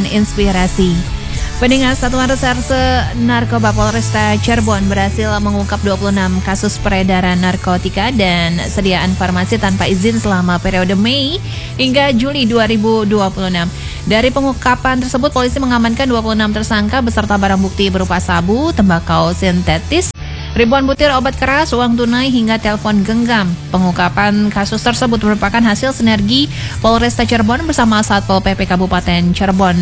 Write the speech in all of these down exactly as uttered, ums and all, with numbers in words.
inspirasi. Pendengar Satuan Reserse Narkoba Polresta Cirebon berhasil mengungkap dua puluh enam kasus peredaran narkotika dan sediaan farmasi tanpa izin selama periode Mei hingga Juli dua ribu dua puluh enam. Dari pengungkapan tersebut, polisi mengamankan dua puluh enam tersangka beserta barang bukti berupa sabu, tembakau sintetis, ribuan butir obat keras, uang tunai, hingga telepon genggam. Pengungkapan kasus tersebut merupakan hasil sinergi Polresta Cirebon bersama Satpol P P Kabupaten Cirebon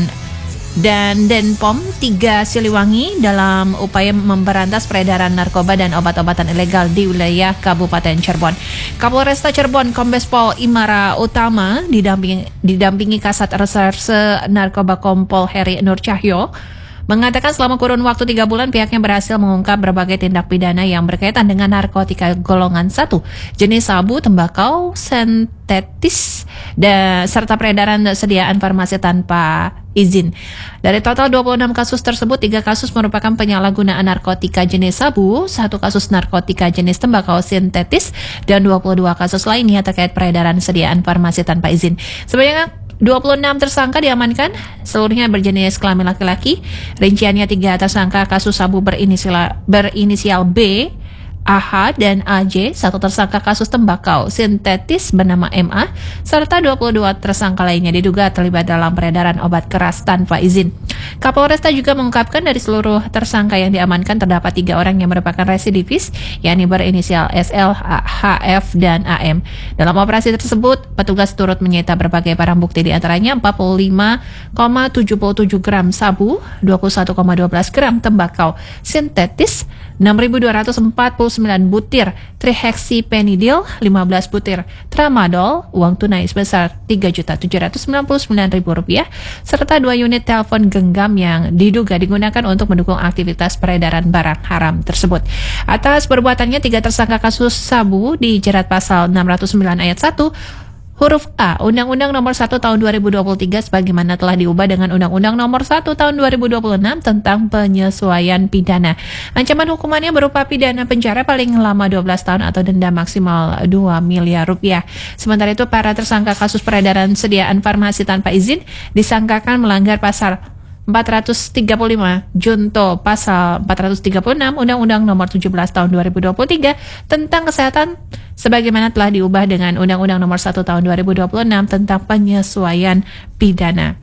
dan Denpom tiga Siliwangi dalam upaya memberantas peredaran narkoba dan obat-obatan ilegal di wilayah Kabupaten Cirebon. Kapolresta Cirebon Kombes Pol Imara Utama didampingi, didampingi Kasat Reserse Narkoba Kompol Heri Nur Cahyo mengatakan selama kurun waktu tiga bulan pihaknya berhasil mengungkap berbagai tindak pidana yang berkaitan dengan narkotika golongan satu, jenis sabu, tembakau, sintetis, dan serta peredaran sediaan farmasi tanpa izin. Dari total dua puluh enam kasus tersebut, tiga kasus merupakan penyalahgunaan narkotika jenis sabu, satu kasus narkotika jenis tembakau sintetis, dan dua puluh dua kasus lainnya terkait peredaran sediaan farmasi tanpa izin. Sebanyak dua puluh enam tersangka diamankan, seluruhnya berjenis kelamin laki-laki. Rinciannya tiga tersangka kasus sabu berinisial, berinisial B, A H, dan A J, satu tersangka kasus tembakau sintetis bernama M A, serta dua puluh dua tersangka lainnya diduga terlibat dalam peredaran obat keras tanpa izin. Kapolresta juga mengungkapkan dari seluruh tersangka yang diamankan terdapat tiga orang yang merupakan residivis, yakni berinisial S L, H F, dan A M. Dalam operasi tersebut, petugas turut menyita berbagai barang bukti, diantaranya empat puluh lima koma tujuh tujuh gram sabu, dua puluh satu koma satu dua gram tembakau sintetis, enam ribu dua ratus empat puluh sembilan butir trihexypenidil, lima belas butir tramadol, uang tunai sebesar tiga juta tujuh ratus sembilan puluh sembilan ribu rupiah, serta dua unit telepon genggam yang diduga digunakan untuk mendukung aktivitas peredaran barang haram tersebut. Atas perbuatannya, tiga tersangka kasus sabu dijerat pasal enam ratus sembilan ayat satu huruf A Undang-Undang Nomor satu Tahun dua ribu dua puluh tiga sebagaimana telah diubah dengan Undang-Undang Nomor satu Tahun dua ribu dua puluh enam tentang penyesuaian pidana. Ancaman hukumannya berupa pidana penjara paling lama dua belas tahun atau denda maksimal dua miliar rupiah. Sementara itu, para tersangka kasus peredaran sediaan farmasi tanpa izin disangkakan melanggar pasal empat ratus tiga puluh lima junto pasal empat ratus tiga puluh enam Undang-Undang Nomor tujuh belas Tahun dua ribu dua puluh tiga tentang kesehatan sebagaimana telah diubah dengan Undang-Undang Nomor satu Tahun dua ribu dua puluh enam tentang penyesuaian pidana.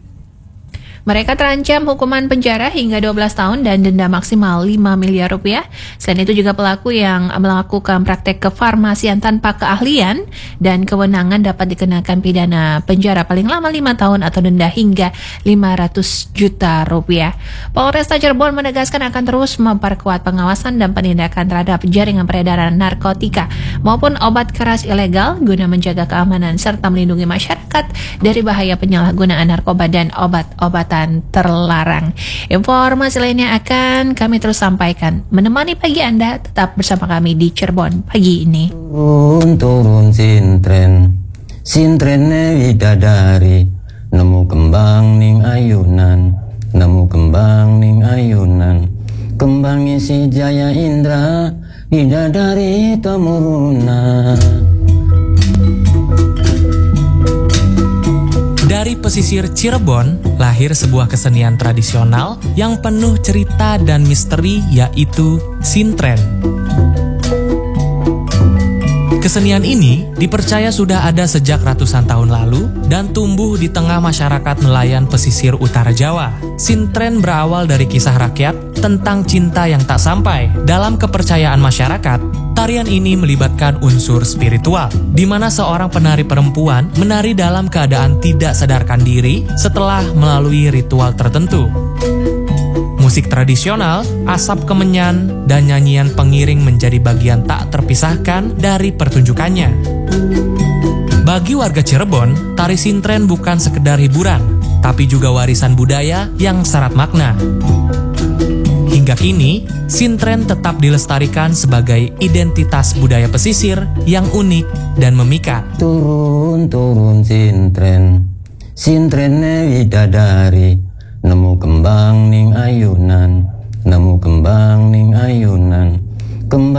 Mereka terancam hukuman penjara hingga dua belas tahun dan denda maksimal lima miliar rupiah. Selain itu juga pelaku yang melakukan praktek kefarmasian tanpa keahlian dan kewenangan dapat dikenakan pidana penjara paling lama lima tahun atau denda hingga lima ratus juta rupiah. Polresta Cirebon menegaskan akan terus memperkuat pengawasan dan penindakan terhadap jaringan peredaran narkotika maupun obat keras ilegal guna menjaga keamanan serta melindungi masyarakat dari bahaya penyalahgunaan narkoba dan obat-obatan terlarang. Informasi lainnya akan kami terus sampaikan. Menemani pagi Anda, tetap bersama kami di Cirebon pagi ini. Turun turun sintren, sintrene widadari, nemu kembang ning ayunan, nemu kembang ning ayunan, kembang isi jaya indra, widadari temuruna. Dari pesisir Cirebon, lahir sebuah kesenian tradisional yang penuh cerita dan misteri, yaitu sintren. Kesenian ini dipercaya sudah ada sejak ratusan tahun lalu dan tumbuh di tengah masyarakat nelayan pesisir utara Jawa. Sintren berawal dari kisah rakyat tentang cinta yang tak sampai. Dalam kepercayaan masyarakat, tarian ini melibatkan unsur spiritual, di mana seorang penari perempuan menari dalam keadaan tidak sadarkan diri setelah melalui ritual tertentu. Musik tradisional, asap kemenyan, dan nyanyian pengiring menjadi bagian tak terpisahkan dari pertunjukannya. Bagi warga Cirebon, tari sintren bukan sekedar hiburan, tapi juga warisan budaya yang syarat makna. Hingga kini, sintren tetap dilestarikan sebagai identitas budaya pesisir yang unik dan memikat. Turun-turun sintren, sintrene widadari, nemu kembang ning ayunan, nemu kembang ning ayunan, kembang